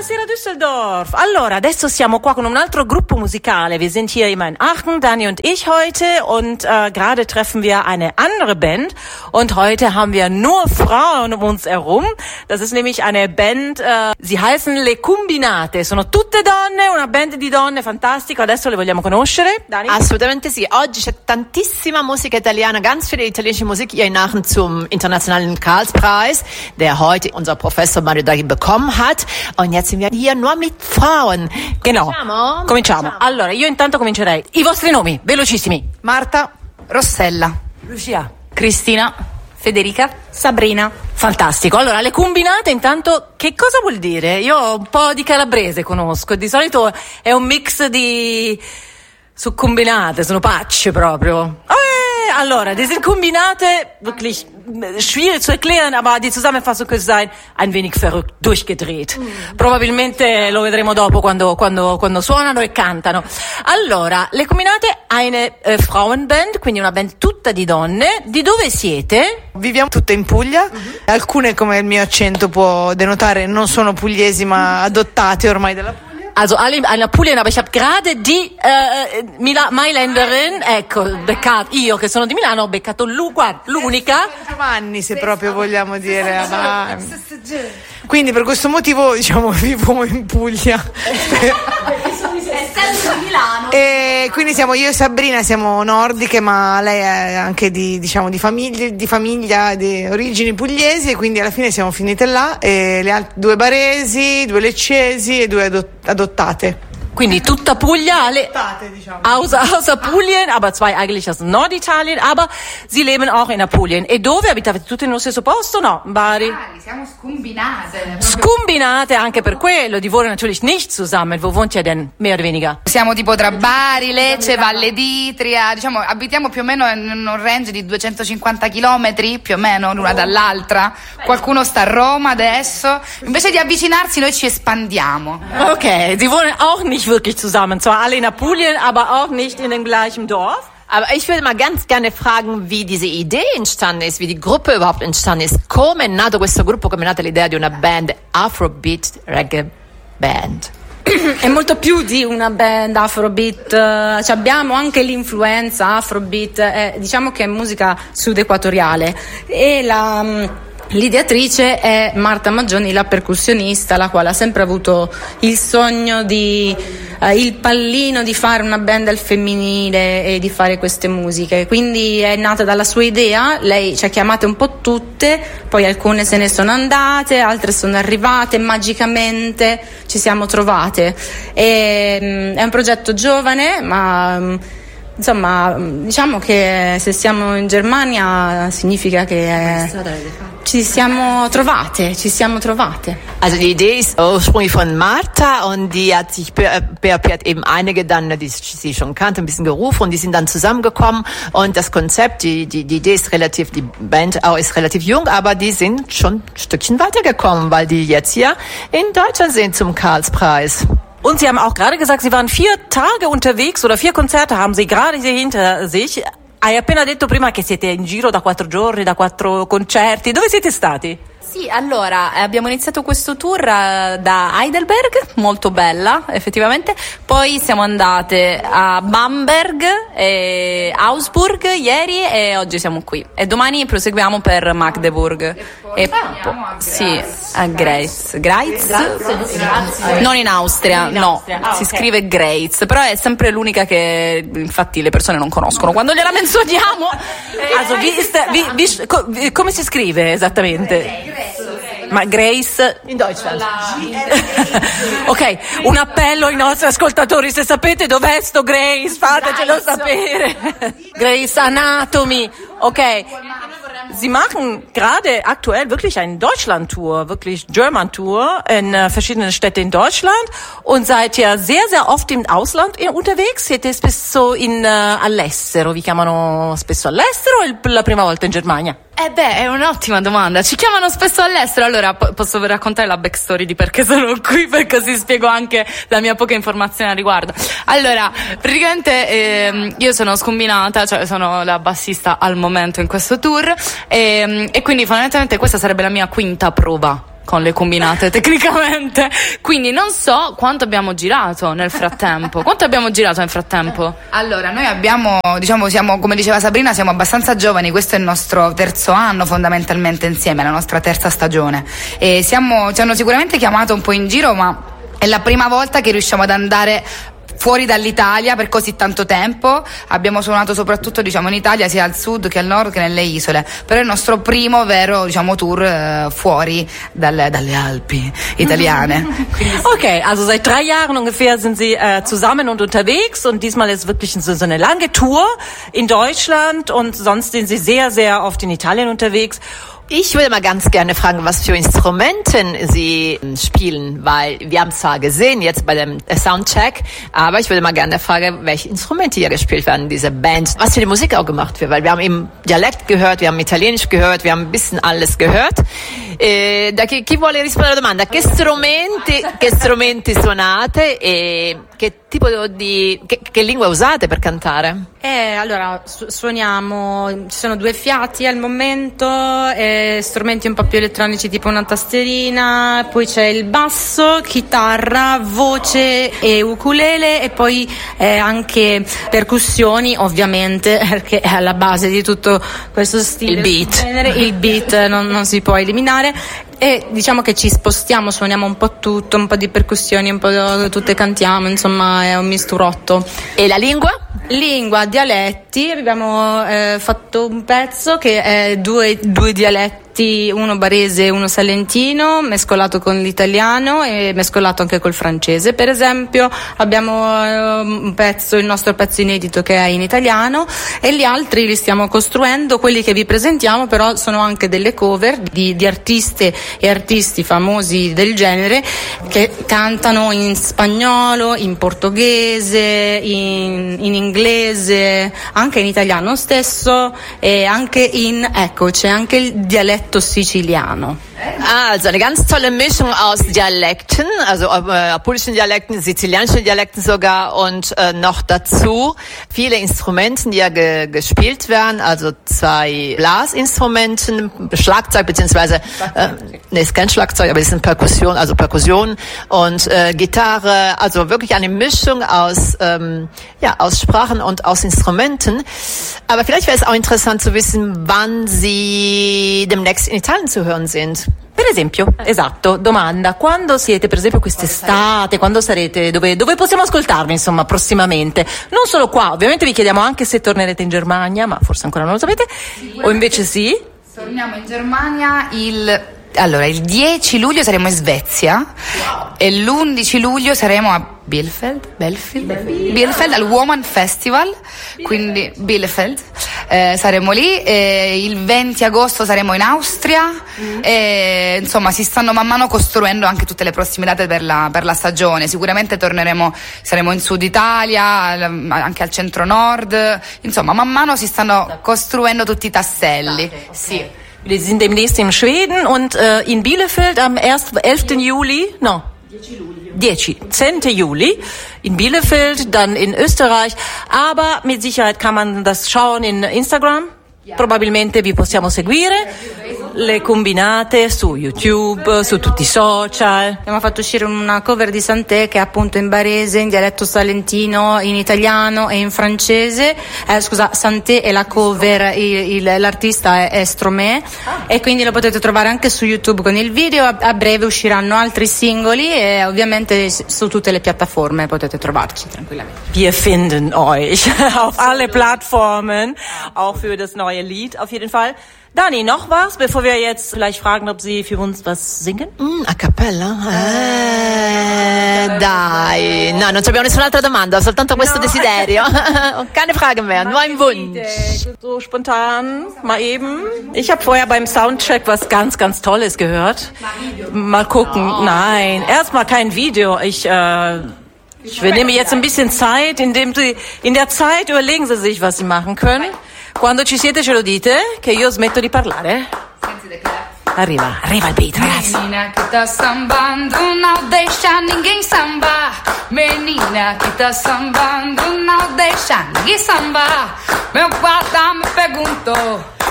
Buonasera Düsseldorf. Allora, adesso siamo qua con un altro gruppo musicale. Wir sind hier immer in Aachen, Dani und ich heute. Und gerade treffen wir eine andere Band. Und heute haben wir nur Frauen um uns herum. Das ist nämlich eine Band, sie heißen Le Combinate. Sono tutte donne, una band di donne, fantastico. Adesso le vogliamo conoscere, Dani? Assolutamente sì. Oggi c'è tantissima Musik italiana, ganz viele italienische Musik hier in Aachen zum internationalen Karlspreis, der heute unser Professor Mario Draghi bekommen hat. Und jetzt sind wir hier nur mit Frauen. Genau. Cominciamo. Allora, io intanto comincerei. I vostri nomi, velocissimi. Marta, Rossella, Lucia, Cristina, Federica, Sabrina. Fantastico. Allora, le combinate intanto che cosa vuol dire? Io un po' di calabrese conosco, di solito è un mix di combinate, sono pacce proprio. Allora, die sind Kombinate, wirklich schwierig zu erklären, aber die Zusammenfassung könnte sein, ein wenig verrückt, durchgedreht. Probabilmente lo vedremo dopo quando suonano e cantano. Allora, le Combinate, eine Frauenband, quindi una band tutta di donne. Di dove siete? Viviamo tutte in Puglia. Alcune, come il mio accento può denotare, non sono pugliesi ma adottate ormai dalla Puglia. Also alle in Apulien, aber ich habe gerade die Mailänderin, ecco, beccato, io che sono di Milano, ho beccato l'unica. Giovanni, se proprio vogliamo dire. Quindi per questo motivo, diciamo, vivo in Puglia. E quindi siamo io e Sabrina, siamo nordiche, ma lei è anche di famiglia, di origini pugliesi, e quindi alla fine siamo finite là, e le altre due baresi, due leccesi e due adottate. Quindi tutta Puglia, alle diciamo. außer Puglia, aber zwei eigentlich aus Norditalien, aber sie leben auch in Apulien. E dove abitate tutte nello stesso posto? No, Bari. Siamo scombinate. Scombinate anche per quello, die wohnen natürlich nicht zusammen. Wo wohnt ihr denn, mehr oder weniger? Siamo tipo tra Bari, Lecce, Valle d'Itria, diciamo abitiamo più o meno in un range di 250 chilometri, più o meno l'una dall'altra. Qualcuno sta a Roma adesso. Invece di avvicinarsi noi ci espandiamo. Okay, sie wohnen auch nicht wirklich zusammen. Zwar alle in Apulien, aber auch nicht in dem gleichen Dorf. Aber ich würde mal ganz gerne fragen, wie diese Idee entstanden ist, wie die Gruppe überhaupt entstanden ist. Come è nato questo gruppo, come è nata l'idea di una band Afrobeat Reggae Band? È molto più di una band Afrobeat, cioè abbiamo anche l'influenza Afrobeat, diciamo che è musica sud-equatoriale, e l'ideatrice è Marta Maggioni, la percussionista, la quale ha sempre avuto il sogno il pallino di fare una band al femminile e di fare queste musiche, quindi è nata dalla sua idea. Lei ci ha chiamate un po' tutte, poi alcune se ne sono andate, altre sono arrivate, magicamente ci siamo trovate. È un progetto giovane, ma insomma, diciamo che se siamo in Germania significa che ci siamo trovate. Also die Idee ist ursprünglich von Marta, und die hat sich hat eben einige dann, die sie schon kannte, ein bisschen gerufen, und die sind dann zusammengekommen, und das Konzept, die Idee ist die Band auch ist relativ jung, aber die sind schon ein Stückchen weitergekommen, weil die jetzt hier in Deutschland sind zum Karlspreis. Und Sie haben auch gerade gesagt, Sie waren 4 Tage unterwegs, oder 4 Konzerte haben Sie gerade hier hinter sich. Hai appena detto prima che siete in giro da 4 giorni, da 4 concerti. Dove siete stati? Sì, allora abbiamo iniziato questo tour da Heidelberg, molto bella effettivamente, poi siamo andate a Bamberg e Augsburg ieri, e oggi siamo qui e domani proseguiamo per Magdeburg a Greiz, non in Austria, no, si scrive Greiz, però è sempre l'unica che infatti le persone non conoscono quando gliela menzioniamo. Come si scrive esattamente? Ma Grace in Deutschland. Ok, un appello ai nostri ascoltatori: se sapete dov'è sto Grace, fatecelo sapere. Grace Anatomy, ok. Sie machen gerade aktuell wirklich eine Deutschland-Tour, wirklich German-Tour in verschiedenen Städten in Deutschland, und seid ja sehr, sehr oft im Ausland unterwegs. Siete spesso all'estero, vi chiamano spesso all'estero, o la prima volta in Germania? È un'ottima domanda. Ci chiamano spesso all'estero. Allora posso raccontare la backstory di perché sono qui, per così spiego anche la mia poca informazione al riguardo. Allora, praticamente io sono scombinata, cioè sono la bassista al momento in questo tour, e quindi fondamentalmente questa sarebbe la mia quinta prova con le combinate tecnicamente, quindi non so quanto abbiamo girato nel frattempo. Allora, noi abbiamo, diciamo, siamo, come diceva Sabrina, siamo abbastanza giovani, questo è il nostro terzo anno fondamentalmente insieme, la nostra terza stagione, e ci hanno sicuramente chiamato un po' in giro, ma è la prima volta che riusciamo ad andare fuori dall'Italia per così tanto tempo. Abbiamo suonato soprattutto, diciamo, in Italia, sia al sud che al nord che nelle isole, però è il nostro primo vero, diciamo, tour fuori dalle Alpi italiane. Okay, also seit 3 Jahren ungefähr sind Sie zusammen und unterwegs, und diesmal ist wirklich so eine lange Tour in Deutschland, und sonst sind Sie sehr, sehr oft in Italien unterwegs. Ich würde mal ganz gerne fragen, was für Instrumenten Sie spielen, weil wir haben zwar gesehen jetzt bei dem Soundcheck, aber ich würde mal gerne fragen, welche Instrumente hier gespielt werden in dieser Band, was für die Musik auch gemacht wird, weil wir haben eben Dialekt gehört, wir haben Italienisch gehört, wir haben ein bisschen alles gehört. Da chi vuole rispondere alla domanda? Che strumenti suonate e che tipo di che lingua usate per cantare? Allora suoniamo, ci sono 2 fiati al momento, strumenti un po' più elettronici tipo una tastierina, poi c'è il basso, chitarra, voce e ukulele, e poi anche percussioni, ovviamente, perché è alla base di tutto questo stile. Il beat non si può eliminare. E diciamo che ci spostiamo, suoniamo un po' tutto, un po' di percussioni, un po' tutte cantiamo, insomma è un misturotto. E la lingua? Lingua, dialetti, abbiamo fatto un pezzo che è due dialetti, uno barese e uno salentino, mescolato con l'italiano e mescolato anche col francese. Per esempio abbiamo il nostro pezzo inedito che è in italiano, e gli altri li stiamo costruendo. Quelli che vi presentiamo però sono anche delle cover di artiste e artisti famosi del genere, che cantano in spagnolo, in portoghese, in inglese, anche in italiano stesso, e anche c'è anche il dialetto siciliano. Also eine ganz tolle Mischung aus Dialekten, also apulischen Dialekten, sizilianischen Dialekten sogar, und noch dazu viele Instrumenten, die ja gespielt werden, also 2 Blasinstrumenten, Schlagzeug beziehungsweise ist kein Schlagzeug, aber es ist eine Perkussion und Gitarre, also wirklich eine Mischung aus Sprachen und aus Instrumenten. Aber vielleicht wäre es auch interessant zu wissen, wann Sie demnächst in Italien zu hören sind. Per esempio, esatto, domanda: quando siete, per esempio quest'estate, quando sarete, dove possiamo ascoltarvi, insomma, prossimamente? Non solo qua, ovviamente vi chiediamo anche se tornerete in Germania, ma forse ancora non lo sapete, o invece sì? Torniamo in Germania il 10 luglio saremo in Svezia, e l'11 luglio saremo a Bielefeld al Woman Festival, quindi Bielefeld, saremo lì, e il 20 agosto saremo in Austria, e insomma si stanno man mano costruendo anche tutte le prossime date per la stagione. Sicuramente saremo in Sud Italia, anche al centro nord, insomma man mano si stanno costruendo tutti i tasselli. Sì. Wir sind demnächst in Schweden und in Bielefeld am 11. Juli, 10. Juli in Bielefeld, dann in Österreich, aber mit Sicherheit kann man das schauen in Instagram. Probabilmente vi possiamo seguire, le combinate su YouTube, su tutti i social. Abbiamo fatto uscire una cover di Santé che è appunto in barese, in dialetto salentino, in italiano e in francese. Santé è la cover, l'artista è Stromae, e quindi lo potete trovare anche su YouTube con il video. A breve usciranno altri singoli, e ovviamente su tutte le piattaforme potete trovarci tranquillamente. Wir finden euch auf alle Plattformen, auch für das neue Lied auf jeden Fall. Dani, noch was, bevor wir jetzt vielleicht fragen, ob Sie für uns was singen? A cappella? Dai, no, non abbiamo nessun'altra domanda, soltanto questo desiderio. Keine Frage mehr, nur ein Wunsch. So spontan, mal eben. Ich habe vorher beim Soundcheck was ganz, ganz Tolles gehört. Mal gucken. Nein, erstmal kein Video. Ich nehme jetzt ein bisschen Zeit, in der Zeit überlegen Sie sich, was Sie machen können. Quando ci siete ce lo dite, che io smetto di parlare. Arriva il beat, ragazzi. Menina que tá sambando, não deixa ninguém sambar. Menina que tá sambando, não deixa ninguém sambar. Meu guarda me perguntou